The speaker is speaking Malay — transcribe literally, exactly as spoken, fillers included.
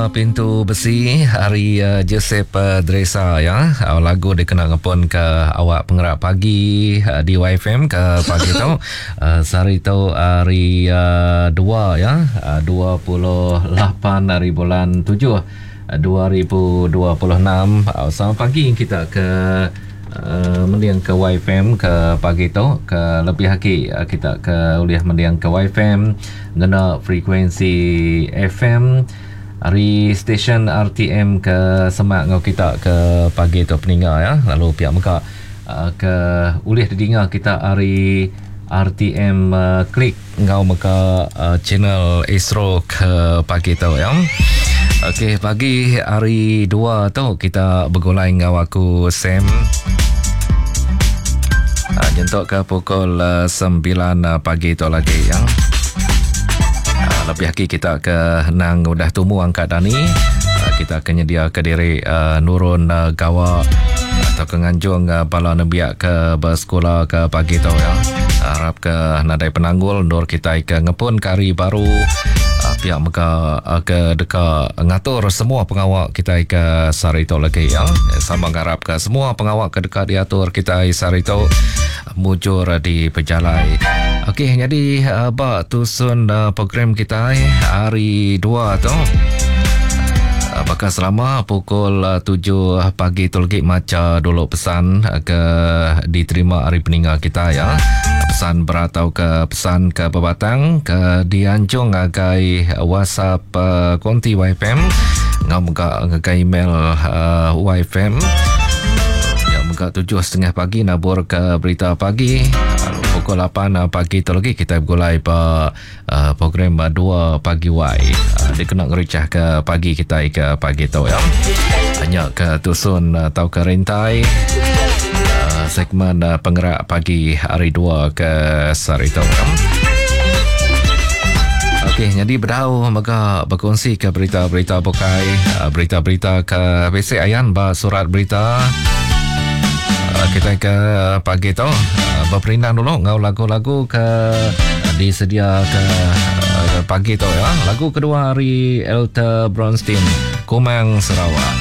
Pintu Besi hari uh, Joseph uh, Dresa ya. Uh, lagu dia kena ngepon ke awak pengerak pagi uh, di Y F M ke pagi tu. Uh, sehari tu hari uh, dua ya, uh, dua puluh lapan hari bulan tujuh uh, dua ribu dua puluh enam. Uh, selamat pagi kita ke Uh, mendiang ke Y F M ke pagi tu ke lebih lagi uh, kita ke uliah mendiang ke Y F M guna frekuensi F M hari stesen R T M ke semak ngau kita ke pagi tu peninggal ya. Lalu pihak muka uh, ke uliah didengar kita hari R T M uh, klik ngau muka uh, channel Astro ke pagi tu ya. Okey, pagi hari dua tu kita bergulai ngau aku Sam. Uh, jentuk ke pukul uh, sembilan uh, pagi tu lagi ya. Uh, lebih lagi kita ke nang udah tumu angkat dani. Uh, kita akan nyedia ke diri uh, nurun uh, gawa atau ke nganjung uh, bala nebiak ke bersekolah ke pagi tu ya. Harap ke nadai penanggul nur kita ke ngepun kari baru. Uh, pihak mereka uh, ke dekat ngatur semua pengawak kita ke sari tu lagi ya. Sama harap ke semua pengawak ke dekat diatur kita sari tu mujur di pejalai. Okey, jadi uh, bak tusun uh, program kita hari dua tu. Uh, bakal selama pukul uh, tujuh pagi tu lagi maca dulu pesan uh, ke diterima hari peninggal kita ya. Pesan beratau ke pesan ke pebatang ke dianjung agai WhatsApp uh, konti Y F M ngau muka agai email uh, Y F M yang muka tujuh setengah pagi nabur ke berita pagi. Lalu pukul lapan pagi tu lagi kita bergulai pa uh, program dua pagi Y. Uh, dia kena ngericah ke pagi kita ke pagi tu ya. Hanya ke tusun uh, tau ke rentai segmen uh, penggerak pagi hari dua ke sari tu. Okey, jadi berdau maka berkongsi ke berita-berita bukai, uh, berita-berita ke basic ayan ba surat berita. Uh, kita ke pagi tu uh, berperindang dulu ngau lagu-lagu ke uh, disedia ke uh, pagi tu ya. Lagu kedua hari Elta Bronstein, Kumang Sarawak.